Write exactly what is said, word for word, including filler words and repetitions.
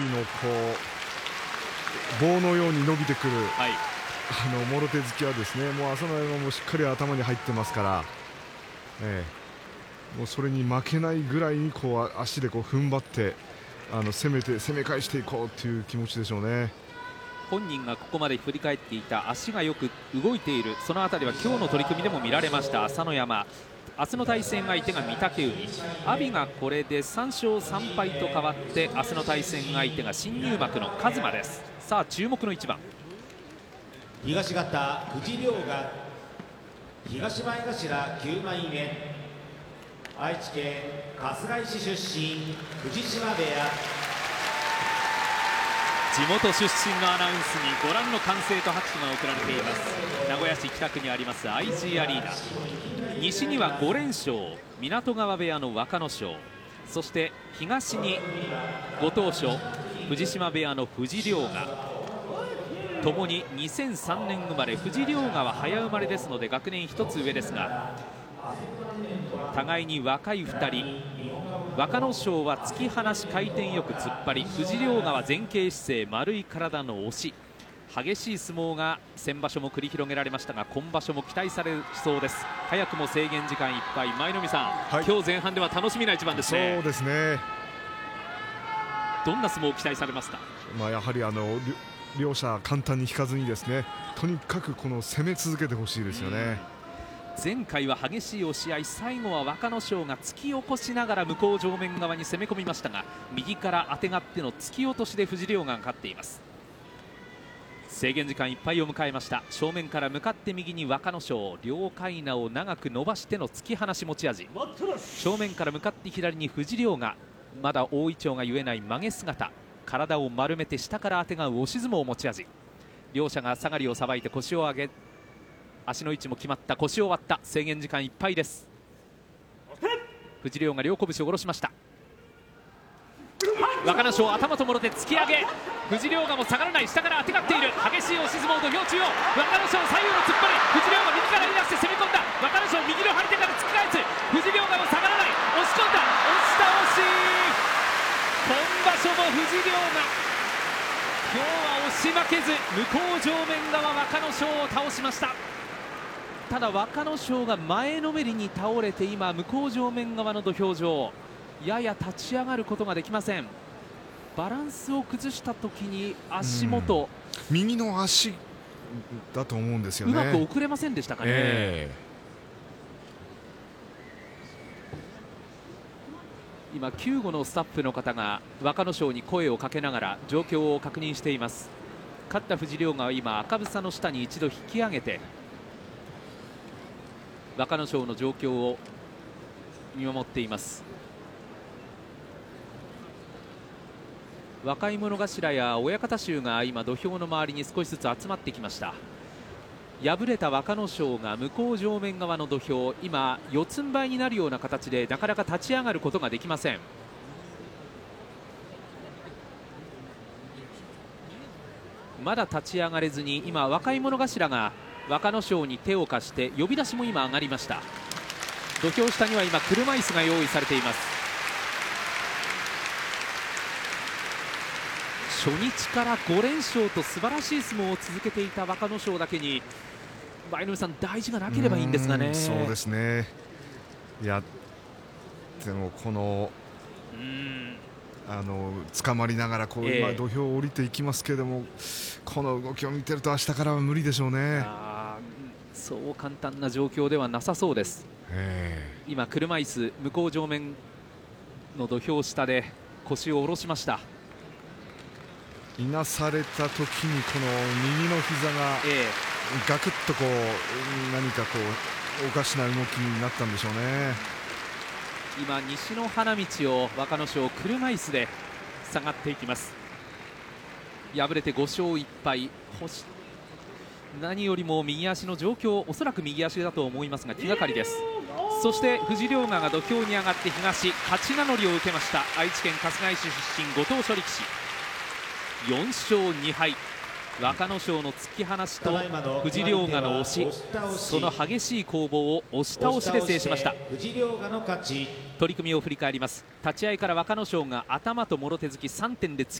のこう棒のように伸びてくる、 はい、 あのもろ手突きはですね、もう朝乃山もしっかり頭に入ってますから、ええ、もうそれに負けないぐらいにこう足でこう踏ん張ってあの攻めて攻め返していこうという気持ちでしょうね。 本人がここまで振り返っていた足がよく動いている、そのあたりは今日の取り組みでも見られました朝乃山。明日の対戦相手が御嶽海、阿炎がこれでさんしょうさんぱいと変わって明日の対戦相手が新入幕の一馬です。さあ注目の一番、 東方藤良が東前頭きゅうまいめ、愛知県春日井市出身藤島部屋。 地元出身のアナウンスにご覧の歓声と拍手が送られています。名古屋市北区にあります アイジー アリーナ。西にはごれんしょう湊川部屋の若野賞、そして東にご当所藤島部屋の藤良が、ともににせんさんねん生まれ、藤良がは早生まれですので学年ひとつ上ですが、互いに若いふたり。若野賞は突き放し回転よく突っ張り、藤良がは前傾姿勢丸い体の押し、激しい相撲が先場所も繰り広げられましたが、今場所も期待されそうです。早くも制限時間いっぱい。舞の海さん、はい、今日前半では楽しみな一番ですね。 そうですね。 どんな相撲を期待されますか。 まあ、やはりあの両者簡単に引かずにですね、とにかくこの攻め続けてほしいですよね。 前回は激しい押し合い、最後は若野賞が突き起こしながら向こう正面側に攻め込みましたが、右からあてがっての突き落としで藤良が勝っています。制限時間いっぱいを迎えました。正面から向かって右に若野賞、両かいなを長く伸ばしての突き放し持ち味。正面から向かって左に藤良が、まだ大いちょうが言えない曲げ姿、体を丸めて下からあてがう押し相撲を持ち味。両者が下がりをさばいて腰を上げ、足の位置も決まった、腰を割った。制限時間いっぱいです。藤良が両拳を下ろしました。若野賞頭ともろで突き上げ、藤良がも下がらない、下からあてがっている。激しい押し相撲、土俵中央、若野賞左右の突っ張り、藤良が右からいらして攻め込んだ。若野賞右の張り手から突き返す、藤良がも下がらない、押し込んだ、押し倒し。今場所も藤良が今日は押し負けず、向こう正面側若野賞を倒しました。ただ若野賞が前のめりに倒れて、今向こう正面側の土俵上、やや立ち上がることができません。バランスを崩した時に足元、 右の足だと思うんですよね。 うまく遅れませんでしたかね。えー、今救護のスタッフの方が若野賞に声をかけながら状況を確認しています。勝った藤良が今赤房の下に一度引き上げて若野賞の状況を見守っています。若い者頭や親方衆が今土俵の周りに少しずつ集まってきました。敗れた若野賞が向こう正面側の土俵、今四つん這いになるような形でなかなか立ち上がることができません。まだ立ち上がれずに、今若い者頭が若野賞に手を貸して呼び出しも今上がりました。土俵下には今車椅子が用意されています。初日からごれんしょうと素晴らしい相撲を続けていた若野賞だけに、舞の海さん、大事がなければいいんですがね。 そうですね。いやでもこのうんあの捕まりながらこう、今土俵を降りていきますけれども、この動きを見てると明日からは無理でしょうね。 あ、そう簡単な状況ではなさそうです。今車椅子向こう正面の土俵下で腰を下ろしました。 いなされた時にこの右の膝がガクッとこう何かこうおかしな動きになったんでしょうね。 今西の花道を若野賞車椅子で下がっていきます。敗れてごしょういっぱい、何よりも右足の状況、おそらく右足だと思いますが気がかりです。そして藤良が土俵に上がって東初名乗りを受けました。愛知県春日井市出身ご当所力士、よんしょうにはい。若野賞の突き放しと藤良がの押し、その激しい攻防を押し倒しで制しました。取り組みを振り返ります。立ち合いから若野賞が頭ともろ手突きさんてんで突